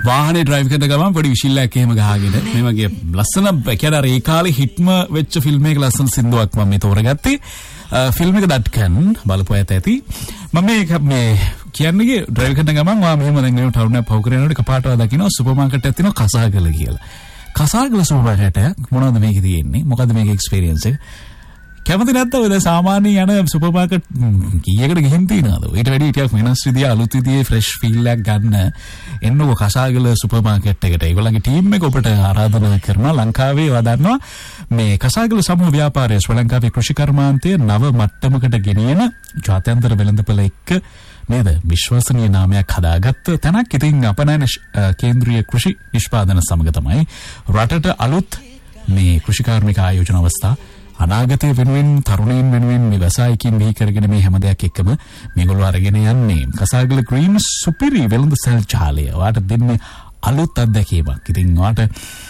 වාහනේ ඩ්‍රයිව් කරන ගමන් පොඩි විසිල්ලක් එහෙම ගහගෙන මේ වගේ ලස්සන කියන්නේ ඒ කාලේ හිට්ම වෙච්ච ෆිල්ම් එකක ලස්සන සින්දුවක් මම මේ තෝරගත්තේ. ෆිල්ම් එක දට්කන් බලපු ඇත ඇති. මම මේ කියන්නේ ඩ්‍රයිව් කරන ගමන් වා මෙහෙම දැන් මේ ටවුන් එක පව් කරනකොට කපාටව දකින්න සුපර් මාකට් එකක් තියෙනවා කසාගල කියලා. කසාගල සුපර් මාකට් එක මොනවද මේකේ තියෙන්නේ? මොකද්ද මේකේ එක්ස්පීරියන්ස් එක? කැමති නැත්නම් ඔය සාමාන්‍ය යන සුපර් මාකට් කීයකට ගිහින් තියනවාද? ඊට වැඩි ටිකක් වෙනස් විදිය අලුත් විදියේ ෆ්‍රෙෂ් ෆීල් එකක් ගන්න එන්නකො කසාගල සුපර් මාකට් එකට. ඒගොල්ලන්ගේ ටීම් එක ඔබට ආරාධනා කරනවා ලංකාවේ වදන්නවා මේ කසාගල සමූහ ව්‍යාපාරයේ ශ්‍රී ලංකාවේ කෘෂි කර්මාන්තය නව මට්ටමකට ගෙනියන ජාත්‍යන්තර වෙළඳපොළ එක්ක නේද විශ්වසනීය නාමයක් හදාගත්ත තැනක්. ඉතින් අපනයන කේන්ද්‍රීය කෘෂි නිෂ්පාදන සමග තමයි රටට අලුත් මේ කෘෂිකාර්මික ආයෝජන අවස්ථා අනාගතයේ වෙනුවෙන් තරුණයින් වෙනුවෙන් ව්‍යවසායකින් බිහි කරගෙන මේ හැම දෙයක් එක්කම මේගොල්ලෝ අරගෙන යන්නේ කසාගල ග්‍රීන් සුපිරි වෙළඳ සැල් ජාලය. ඔයාලට දෙන්නේ අලුත් අත්දැකීමක්. ඉතින් ඔයාලට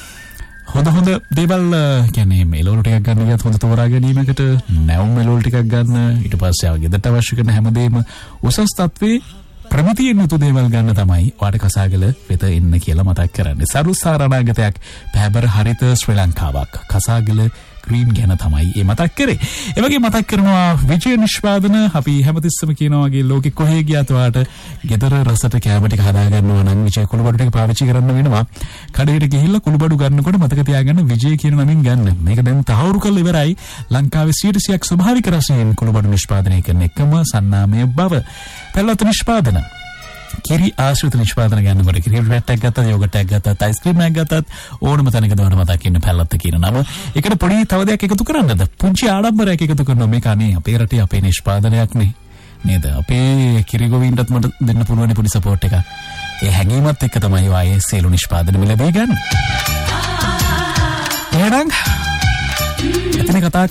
හොඳ දේවල් කියන්නේ මෙලෝල් ටිකක් ගන්න ගියත් හොඳ තෝරා ගැනීමකට නැවුම් මෙලෝල් ටිකක් ගන්න ඊට පස්සේ ආව ගෙදරට අවශ්‍ය කරන හැමදේම උසස් තත්ත්වයේ ප්‍රමිතියෙන් යුතු දේවල් ගන්න තමයි ඔයාලට කසාගල වෙත එන්න කියලා මතක් කරන්නේ. සරුසාර අනාගතයක් පැහැබර හරිත ශ්‍රී ලංකාවක් කසාගල ග්‍රීන් ගැන තමයි මේ මතක් කරේ. ඒ වගේ මතක් කරනවා විජය නිෂ්පාදන. අපි හැමතිස්සම කියනවා වගේ ලෝකෙ කොහේ ගියත් ඔයාලට ගෙදර රසට කැම ටික හදා ගන්නවා නම් විජය කුළුබඩු ටික පාවිච්චි කරන්න වෙනවා. කඩේට ගිහිල්ලා කුළුබඩු ගන්නකොට මතක තියාගන්න විජය කියන නමින් ගන්න. මේක දැන් තහවුරු කරලා ඉවරයි. ලංකාවේ 100% ස්වභාවික රසයෙන් කුළුබඩු නිෂ්පාදනය කරන එකම සන්නාමය බව. පැලවත නිෂ්පාදන කිරි ආශ්‍රිත නිෂ්පාදන ගන්නකොට කිරි රැට් එකක් ගත්තා, යෝගට් එකක් ගත්තා, අයිස්ක්‍රීම් එකක් ගත්තත් ඕනම තැනක දාන්න මතක් ඉන්න පැලවත කියන නම. ඒකට පොඩි තව දෙයක් එකතු කරන්නද? පුංචි ආඩම්බරයක් එකතු කරනවා. මේක අනේ අපේ රටේ අපේ නිෂ්පාදනයක් නේ. නේද? අපේ කිරි ගොවීන්ටත් මට දෙන්න පුළුවන් පොඩි සපෝට් එකක්. ඒ හැඟීමත් එක්ක තමයි වායේ සේලු නිෂ්පාදන මිල දී ගන්න. එහෙනම් එතන කතා